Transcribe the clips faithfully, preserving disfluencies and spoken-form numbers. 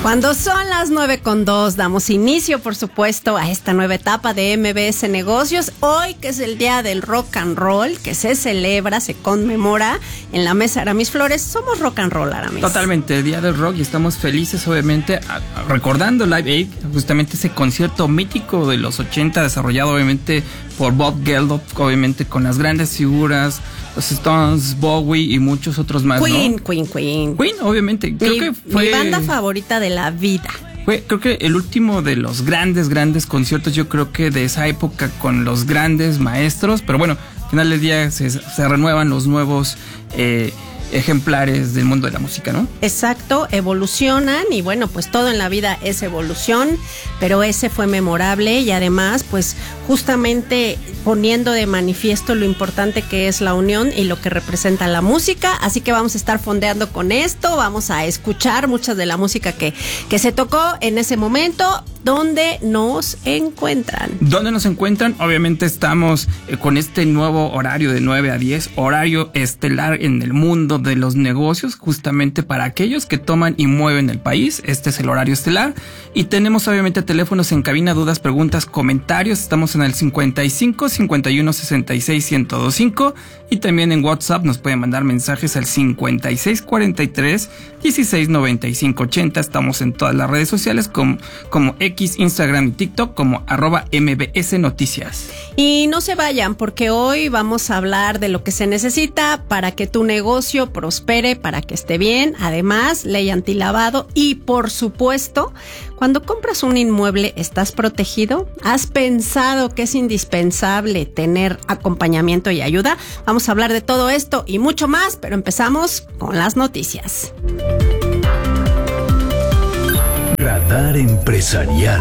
Cuando son las nueve con dos, damos inicio, por supuesto, a esta nueva etapa de M B S Negocios. Hoy, que es el Día del Rock and Roll, que se celebra, se conmemora en la mesa Aramis Flores. Somos rock and roll, Aramis. Totalmente, Día del Rock, y estamos felices, obviamente, a, a, recordando Live Aid, justamente ese concierto mítico de los ochenta, desarrollado, obviamente, por Bob Geldof, obviamente, con las grandes figuras, los Stones, Bowie y muchos otros más, Queen, ¿no? Queen, Queen. Queen, obviamente. Creo mi, que fue mi banda favorita de la vida. Fue, creo que el último de los grandes, grandes conciertos, yo creo que de esa época con los grandes maestros. Pero bueno, al final del día se, se renuevan los nuevos eh, ejemplares del mundo de la música, ¿no? Exacto, evolucionan y bueno, pues todo en la vida es evolución, pero ese fue memorable y además, pues justamente poniendo de manifiesto lo importante que es la unión y lo que representa la música. Así que vamos a estar fondeando con esto, vamos a escuchar mucha de la música que, que se tocó en ese momento. ¿Dónde nos encuentran? ¿Dónde nos encuentran? Obviamente estamos eh, con este nuevo horario de nueve a diez, horario estelar en el mundo de los negocios, justamente para aquellos que toman y mueven el país. Este es el horario estelar y tenemos obviamente teléfonos en cabina, dudas, preguntas, comentarios. Estamos en el cincuenta y cinco, cincuenta y uno, sesenta y seis, ciento veinticinco y también en WhatsApp nos pueden mandar mensajes al cincuenta y seis, cuarenta y tres, dieciséis, noventa y cinco, ochenta. Estamos en todas las redes sociales como, como X, Instagram y TikTok como arroba M B S Noticias. Y no se vayan porque hoy vamos a hablar de lo que se necesita para que tu negocio prospere, para que esté bien. Además, ley antilavado y por supuesto, cuando compras un inmueble, ¿estás protegido? ¿Has pensado que es indispensable tener acompañamiento y ayuda? Vamos a hablar de todo esto y mucho más, pero empezamos con las noticias. Radar Empresarial.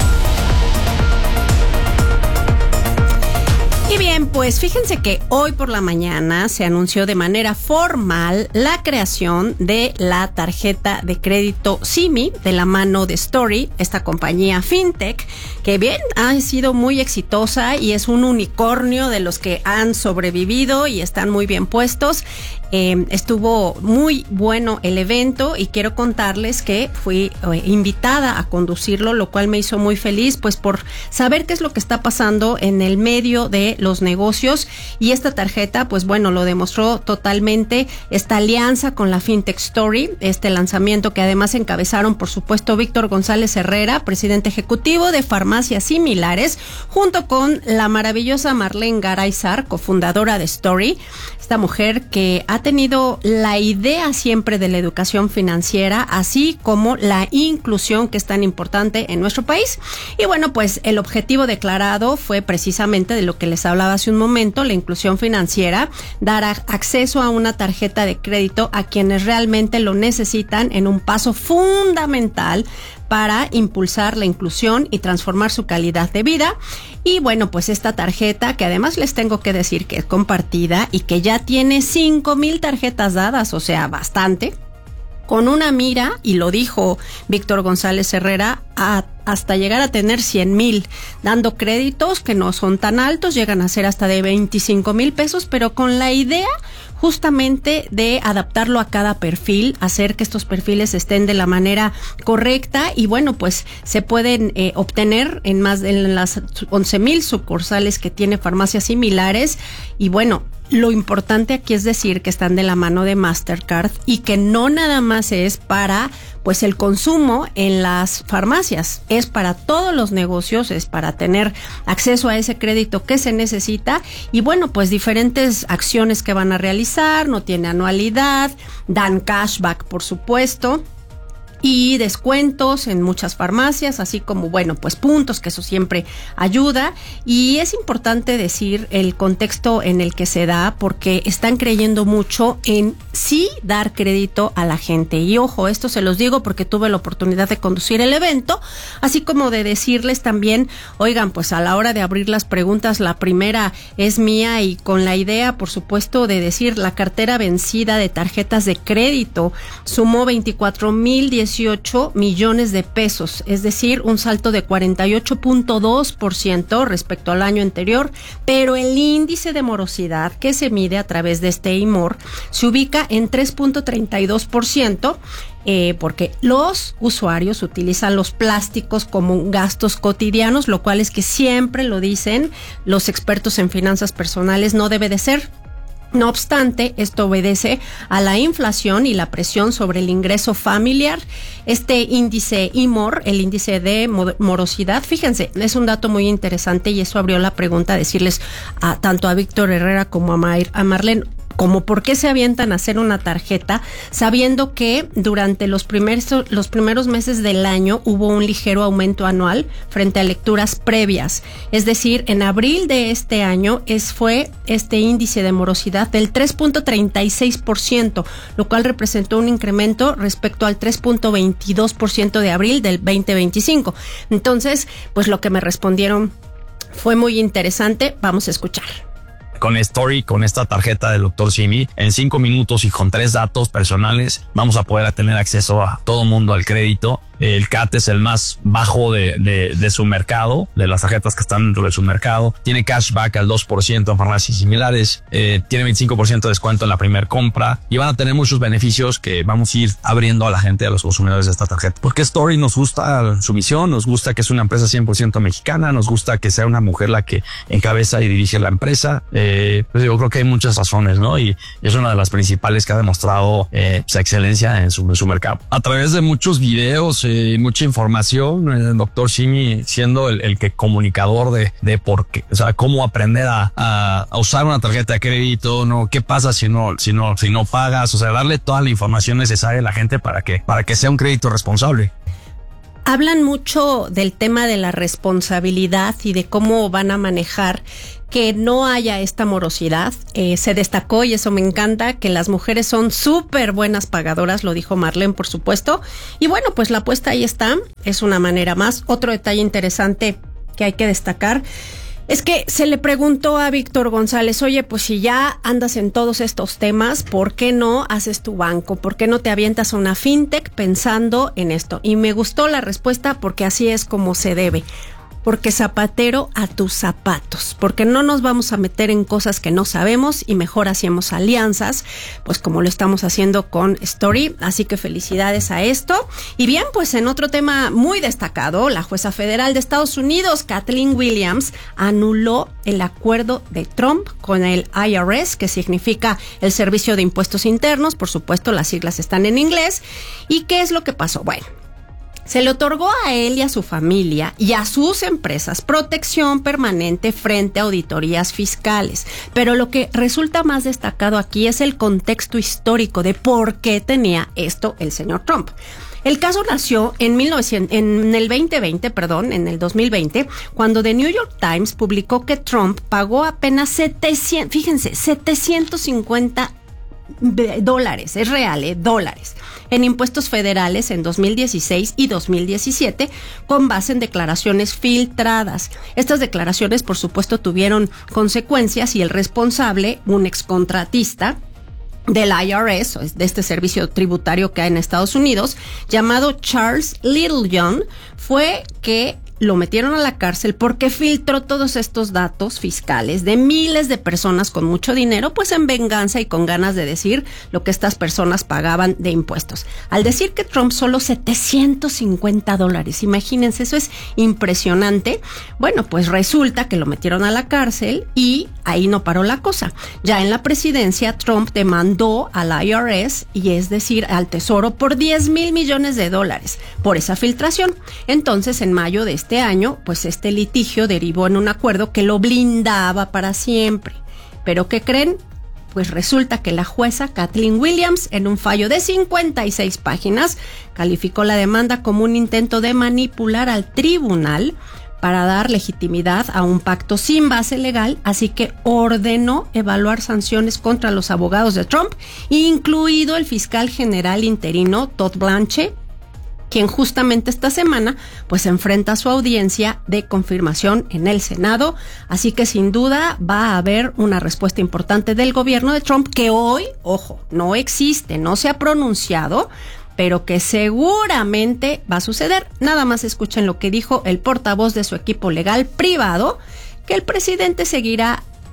Y bien, pues fíjense que hoy por la mañana se anunció de manera formal la creación de la tarjeta de crédito Simi de la mano de Story, esta compañía fintech que bien ha sido muy exitosa y es un unicornio de los que han sobrevivido y están muy bien puestos. Eh, estuvo muy bueno el evento y quiero contarles que fui eh, invitada a conducirlo, lo cual me hizo muy feliz, pues por saber qué es lo que está pasando en el medio de los negocios, y esta tarjeta, pues bueno, lo demostró totalmente, esta alianza con la Fintech Story, este lanzamiento que además encabezaron, por supuesto, Víctor González Herrera, presidente ejecutivo de Farmacias Similares, junto con la maravillosa Marlene Garayzar, cofundadora de Story, esta mujer que ha tenido la idea siempre de la educación financiera, así como la inclusión que es tan importante en nuestro país. Y bueno, pues el objetivo declarado fue precisamente de lo que les hablaba hace un momento, la inclusión financiera, dar a- acceso a una tarjeta de crédito a quienes realmente lo necesitan en un paso fundamental para impulsar la inclusión y transformar su calidad de vida. Y bueno, pues esta tarjeta, que además les tengo que decir que es compartida y que ya tiene cinco mil tarjetas dadas, o sea, bastante, con una mira, y lo dijo Víctor González Herrera, a, hasta llegar a tener cien mil, dando créditos que no son tan altos, llegan a ser hasta de veinticinco mil pesos, pero con la idea justamente de adaptarlo a cada perfil, hacer que estos perfiles estén de la manera correcta y bueno, pues se pueden eh, obtener en más de en las once mil sucursales que tiene Farmacias Similares. Y bueno, lo importante aquí es decir que están de la mano de Mastercard y que no nada más es para pues el consumo en las farmacias, es para todos los negocios, es para tener acceso a ese crédito que se necesita y bueno, pues diferentes acciones que van a realizar, no tiene anualidad, dan cashback por supuesto, y descuentos en muchas farmacias, así como, bueno, pues puntos, que eso siempre ayuda. Y es importante decir el contexto en el que se da, porque están creyendo mucho en sí dar crédito a la gente. Y ojo, esto se los digo porque tuve la oportunidad de conducir el evento, así como de decirles también, oigan, pues a la hora de abrir las preguntas, la primera es mía y con la idea, por supuesto, de decir la cartera vencida de tarjetas de crédito sumó veinticuatro mil dieciocho millones de pesos, es decir, un salto de cuarenta y ocho punto dos por ciento respecto al año anterior, pero el índice de morosidad que se mide a través de este I M O R se ubica en tres punto treinta y dos por ciento, eh, porque los usuarios utilizan los plásticos como gastos cotidianos, lo cual es que siempre lo dicen los expertos en finanzas personales, no debe de ser. No obstante, esto obedece a la inflación y la presión sobre el ingreso familiar. Este índice I M O R, el índice de morosidad, fíjense, es un dato muy interesante y eso abrió la pregunta a decirles a, tanto a Víctor Herrera como a, Mar, a Marlene, como por qué se avientan a hacer una tarjeta sabiendo que durante los primeros, los primeros meses del año hubo un ligero aumento anual frente a lecturas previas. Es decir, en abril de este año es, fue este índice de morosidad del tres punto treinta y seis por ciento, lo cual representó un incremento respecto al tres punto veintidós por ciento de abril del veinte veinticinco. Entonces, pues lo que me respondieron fue muy interesante. Vamos a escuchar. Con Story, con esta tarjeta del doctor Simi, en cinco minutos y con tres datos personales vamos a poder tener acceso a todo mundo al crédito. El C A T es el más bajo de, de, de su mercado, de las tarjetas que están dentro de su mercado. Tiene cashback al dos por ciento en farmacias similares. Eh, tiene veinticinco por ciento de descuento en la primera compra. Y van a tener muchos beneficios que vamos a ir abriendo a la gente, a los consumidores de esta tarjeta. Porque Story nos gusta su misión, nos gusta que es una empresa cien por ciento mexicana, nos gusta que sea una mujer la que encabeza y dirige la empresa. Eh, pues yo creo que hay muchas razones, ¿no? Y es una de las principales que ha demostrado eh, su excelencia en su, en su mercado. A través de muchos videos, Eh, mucha información, el doctor Simi siendo el, el que comunicador de, de por qué, o sea, cómo aprender a, a, a usar una tarjeta de crédito, no, qué pasa si no, si no, si no pagas, o sea, darle toda la información necesaria a la gente para que, para que sea un crédito responsable. Hablan mucho del tema de la responsabilidad y de cómo van a manejar que no haya esta morosidad. Eh, se destacó, y eso me encanta, que las mujeres son súper buenas pagadoras, lo dijo Marlene, por supuesto. Y bueno, pues la apuesta ahí está, es una manera más. Otro detalle interesante que hay que destacar es que se le preguntó a Víctor González, oye, pues si ya andas en todos estos temas, ¿por qué no haces tu banco? ¿Por qué no te avientas a una fintech pensando en esto? Y me gustó la respuesta porque así es como se debe. Porque zapatero a tus zapatos, porque no nos vamos a meter en cosas que no sabemos y mejor hacemos alianzas, pues como lo estamos haciendo con Story, así que felicidades a esto. Y bien, pues en otro tema muy destacado, la jueza federal de Estados Unidos, Kathleen Williams, anuló el acuerdo de Trump con el I R S, que significa el Servicio de Impuestos Internos, por supuesto las siglas están en inglés. ¿Y qué es lo que pasó? Bueno, se le otorgó a él y a su familia y a sus empresas protección permanente frente a auditorías fiscales. Pero lo que resulta más destacado aquí es el contexto histórico de por qué tenía esto el señor Trump. El caso nació en, mil novecientos, en el veinte veinte, perdón, en el dos mil veinte, cuando The New York Times publicó que Trump pagó apenas setecientos, fíjense, setecientos cincuenta dólares, es real, eh, dólares, en impuestos federales en dos mil dieciséis y dos mil diecisiete con base en declaraciones filtradas. Estas declaraciones, por supuesto, tuvieron consecuencias y el responsable, un excontratista del I R S, de este servicio tributario que hay en Estados Unidos, llamado Charles Littlejohn, fue que lo metieron a la cárcel porque filtró todos estos datos fiscales de miles de personas con mucho dinero, pues en venganza y con ganas de decir lo que estas personas pagaban de impuestos. Al decir que Trump solo setecientos cincuenta dólares, imagínense, eso es impresionante. Bueno, pues resulta que lo metieron a la cárcel y ahí no paró la cosa. Ya en la presidencia, Trump demandó al I R S, y es decir, al Tesoro, por diez mil millones de dólares por esa filtración. Entonces, en mayo de este año, pues este litigio derivó en un acuerdo que lo blindaba para siempre. ¿Pero qué creen? Pues resulta que la jueza Kathleen Williams, en un fallo de cincuenta y seis páginas, calificó la demanda como un intento de manipular al tribunal para dar legitimidad a un pacto sin base legal, así que ordenó evaluar sanciones contra los abogados de Trump, incluido el fiscal general interino Todd Blanche, quien justamente esta semana pues enfrenta su audiencia de confirmación en el Senado. Así que sin duda va a haber una respuesta importante del gobierno de Trump, que hoy, ojo, no existe, no se ha pronunciado, pero que seguramente va a suceder. Nada más escuchen lo que dijo el portavoz de su equipo legal privado, que el presidente seguirá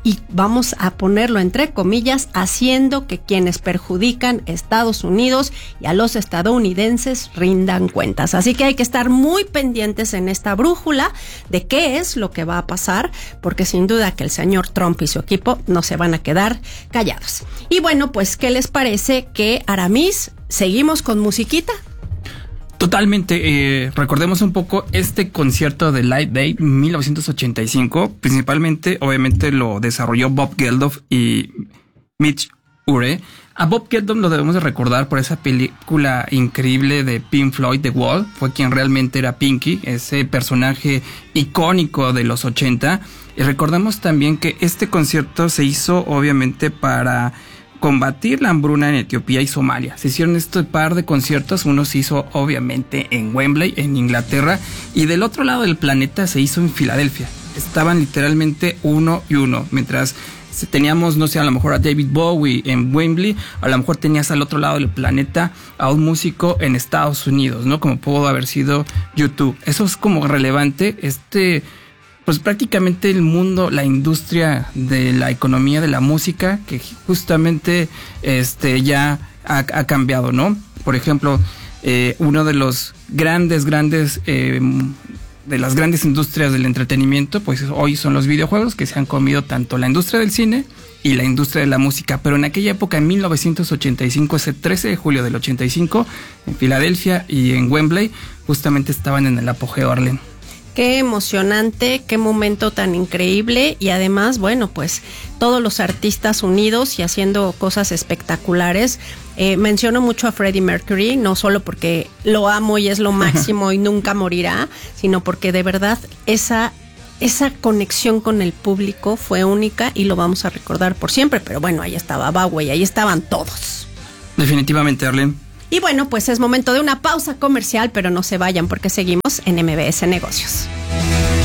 y vamos a ponerlo entre comillas, haciendo que quienes perjudican a Estados Unidos y a los estadounidenses rindan cuentas. Así que hay que estar muy pendientes en esta brújula de qué es lo que va a pasar, porque sin duda que el señor Trump y su equipo no se van a quedar callados. Y bueno, pues, ¿qué les parece que Aramis, seguimos con musiquita? Totalmente, eh, recordemos un poco este concierto de Live Day mil novecientos ochenta y cinco, principalmente, obviamente lo desarrolló Bob Geldof y Mitch Ure. A Bob Geldof lo debemos de recordar por esa película increíble de Pink Floyd, The Wall, fue quien realmente era Pinky, ese personaje icónico de los ochenta, y recordemos también que este concierto se hizo obviamente para combatir la hambruna en Etiopía y Somalia. Se hicieron este par de conciertos, uno se hizo obviamente en Wembley, en Inglaterra, y del otro lado del planeta se hizo en Filadelfia. Estaban literalmente uno y uno, mientras teníamos, no sé, a lo mejor a David Bowie en Wembley, a lo mejor tenías al otro lado del planeta a un músico en Estados Unidos, ¿no? Como pudo haber sido YouTube. Eso es como relevante, este... pues prácticamente el mundo, la industria de la economía de la música, que justamente este ya ha, ha cambiado, ¿no? Por ejemplo, eh, uno de los grandes, grandes, eh, de las grandes industrias del entretenimiento, pues hoy son los videojuegos, que se han comido tanto la industria del cine y la industria de la música. Pero en aquella época, en mil novecientos ochenta y cinco, ese trece de julio del ochenta y cinco, en Filadelfia y en Wembley, justamente estaban en el apogeo, Arlene. Qué emocionante, qué momento tan increíble, y además, bueno, pues todos los artistas unidos y haciendo cosas espectaculares. Eh, menciono mucho a Freddie Mercury, no solo porque lo amo y es lo máximo y nunca morirá, sino porque de verdad esa, esa conexión con el público fue única y lo vamos a recordar por siempre. Pero bueno, ahí estaba Bowie, ahí estaban todos. Definitivamente, Arlene. Y bueno, pues es momento de una pausa comercial, pero no se vayan porque seguimos en M B S Negocios.